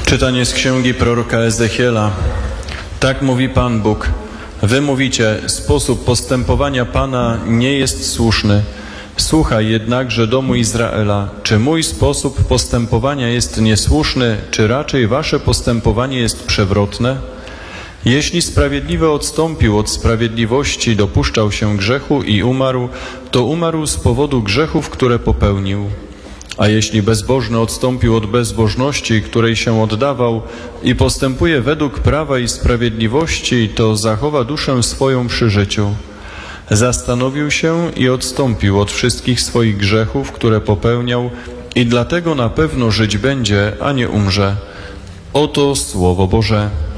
Czytanie z księgi proroka Ezechiela. Tak mówi Pan Bóg. Wy mówicie, sposób postępowania Pana nie jest słuszny. Słuchaj jednakże, domu Izraela, czy mój sposób postępowania jest niesłuszny, czy raczej wasze postępowanie jest przewrotne? Jeśli sprawiedliwy odstąpił od sprawiedliwości, dopuszczał się grzechu i umarł, to umarł z powodu grzechów, które popełnił. A jeśli bezbożny odstąpił od bezbożności, której się oddawał i postępuje według prawa i sprawiedliwości, to zachowa duszę swoją przy życiu. Zastanowił się i odstąpił od wszystkich swoich grzechów, które popełniał, i dlatego na pewno żyć będzie, a nie umrze. Oto Słowo Boże.